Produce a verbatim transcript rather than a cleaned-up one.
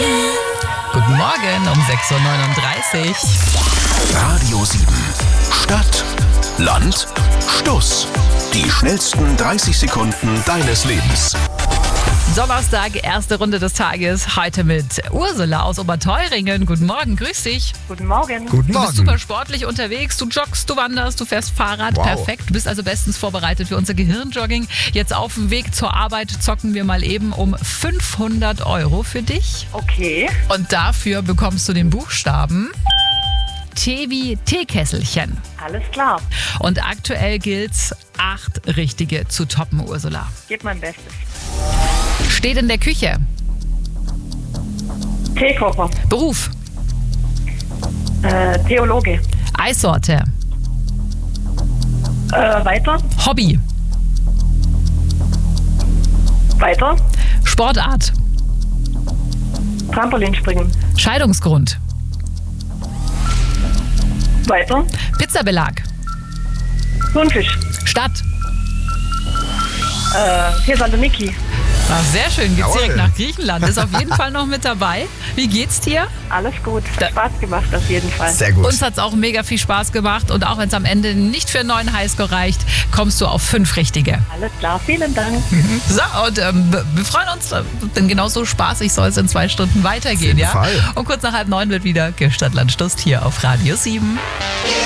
Morgen. Guten Morgen um sechs Uhr neununddreißig. Radio sieben. Stadt, Land, Stuss. Die schnellsten dreißig Sekunden deines Lebens. Donnerstag, erste Runde des Tages. Heute mit Ursula aus Oberteuringen. Guten Morgen, grüß dich. Guten Morgen. Guten Du bist Morgen. super sportlich unterwegs. Du joggst, du wanderst, du fährst Fahrrad. Wow. Perfekt. Du bist also bestens vorbereitet für unser Gehirnjogging. Jetzt auf dem Weg zur Arbeit zocken wir mal eben um fünfhundert Euro für dich. Okay. Und dafür bekommst du den Buchstaben T wie Teekesselchen. Alles klar. Und aktuell gilt's, acht richtige zu toppen, Ursula. Gib mein Bestes. Steht in der Küche. Teekocher. Beruf. Äh, Theologe. Eissorte. Äh, weiter. Hobby. Weiter. Sportart. Trampolinspringen. Scheidungsgrund. Weiter. Pizzabelag. Thunfisch. Stadt. Äh, Thessaloniki. Ach, sehr schön, geht's Jawohl. direkt nach Griechenland. Ist auf jeden Fall noch mit dabei. Wie geht's dir? Alles gut. Hat Da- Spaß gemacht auf jeden Fall. Sehr gut. Uns hat's auch mega viel Spaß gemacht. Und auch wenn es am Ende nicht für einen neuen Highscore reicht, kommst du auf fünf richtige. Alles klar. Vielen Dank. So, und ähm, wir freuen uns, äh, denn genauso spaßig soll es in zwei Stunden weitergehen. jeden Ja? Fall. Und kurz nach halb neun wird wieder Stadt, Land, Stuss hier auf Radio sieben.